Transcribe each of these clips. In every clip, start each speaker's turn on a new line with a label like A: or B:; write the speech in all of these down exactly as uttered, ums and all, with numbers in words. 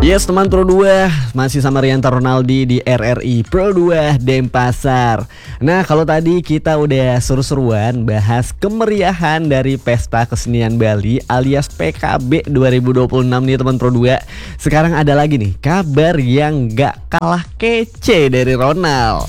A: Yes teman Pro dua, masih sama Rianta Ronaldi di R R I Pro dua Denpasar. Nah kalau tadi kita udah seru-seruan bahas kemeriahan dari Pesta Kesenian Bali alias P K B dua ribu dua puluh enam nih teman Pro dua. Sekarang ada lagi nih kabar yang gak kalah kece dari Ronald.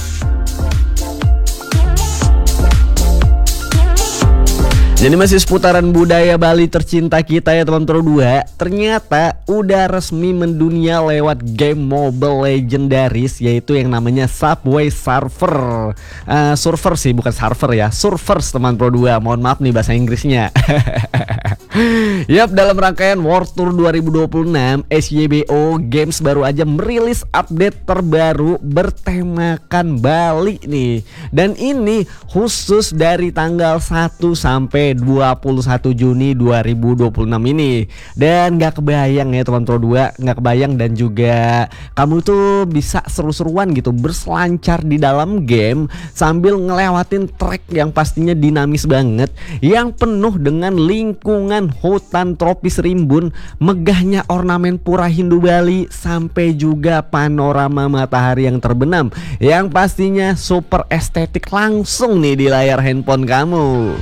A: Jadi masih seputaran budaya Bali tercinta kita ya teman Pro dua. Ternyata udah resmi mendunia lewat game mobile legendaris, yaitu yang namanya Subway Surfer. uh, Surfer sih, bukan server ya, Surfers teman Pro dua. Mohon maaf nih bahasa Inggrisnya. Yap, dalam rangkaian World Tour dua ribu dua puluh enam, S Y B O Games baru aja merilis update terbaru bertemakan Bali nih. Dan ini khusus dari tanggal satu sampai dua puluh satu Juni dua ribu dua puluh enam ini. Dan gak kebayang ya teman Pro dua, gak kebayang, dan juga kamu tuh bisa seru-seruan gitu berselancar di dalam game sambil ngelewatin trek yang pastinya dinamis banget, yang penuh dengan lingkungan hutan tropis rimbun, megahnya ornamen pura Hindu Bali, sampai juga panorama matahari yang terbenam yang pastinya super estetik langsung nih di layar handphone kamu.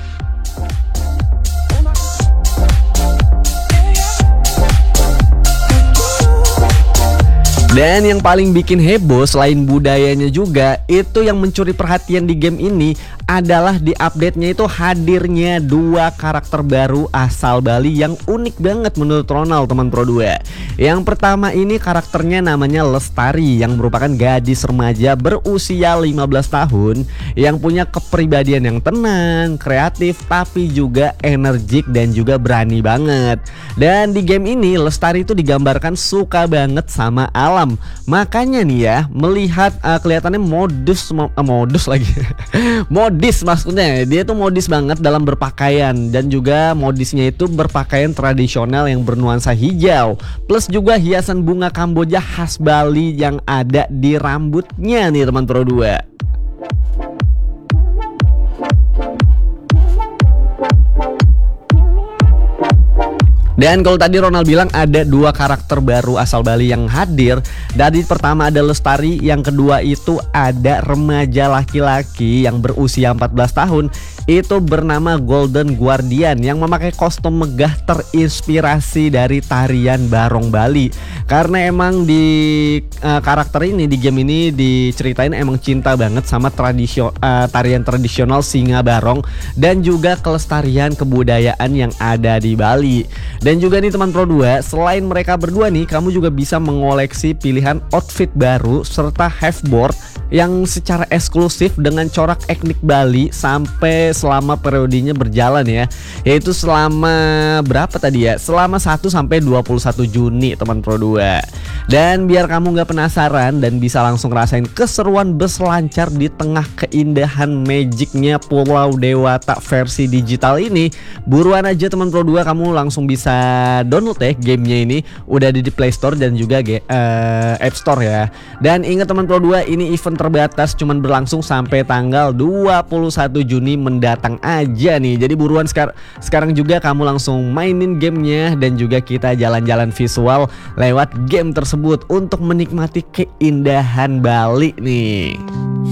A: Dan yang paling bikin heboh selain budayanya juga, itu yang mencuri perhatian di game ini adalah di update-nya itu hadirnya dua karakter baru asal Bali yang unik banget menurut Ronald teman Pro dua. Yang pertama ini karakternya namanya Lestari, yang merupakan gadis remaja berusia lima belas tahun yang punya kepribadian yang tenang, kreatif, tapi juga energik dan juga berani banget. Dan di game ini Lestari itu digambarkan suka banget sama alam. Makanya nih ya, melihat uh, kelihatannya modus uh, modus lagi modis maksudnya, dia tuh modis banget dalam berpakaian, dan juga modisnya itu berpakaian tradisional yang bernuansa hijau, plus juga hiasan bunga Kamboja khas Bali yang ada di rambutnya nih teman Pro dua. Dan kalau tadi Ronald bilang ada dua karakter baru asal Bali yang hadir. Dari pertama ada Lestari, yang kedua itu ada remaja laki-laki yang berusia empat belas tahun, itu bernama Golden Guardian, yang memakai kostum megah terinspirasi dari tarian Barong Bali. Karena emang di uh, karakter ini, di game ini diceritain emang cinta banget sama tradisio, uh, tarian tradisional Singa Barong dan juga kelestarian kebudayaan yang ada di Bali. Dan juga nih teman Pro dua, selain mereka berdua nih, kamu juga bisa mengoleksi pilihan outfit baru serta halfboard yang secara eksklusif dengan corak etnik Bali sampai selama periodenya berjalan ya. Yaitu selama berapa tadi ya? Selama satu sampai dua puluh satu Juni teman Pro dua. Dan biar kamu nggak penasaran dan bisa langsung rasain keseruan berselancar di tengah keindahan magicnya Pulau Dewata versi digital ini, buruan aja teman Pro dua, kamu langsung bisa download ya gamenya ini. Udah ada di Play Store dan juga uh, App Store ya. Dan ingat teman Pro dua, ini event terbatas, cuman berlangsung sampai tanggal dua puluh satu Juni mendatang aja nih. Jadi buruan sekar sekarang juga kamu langsung mainin gamenya, dan juga kita jalan-jalan visual lewat game tersebut untuk menikmati keindahan Bali nih.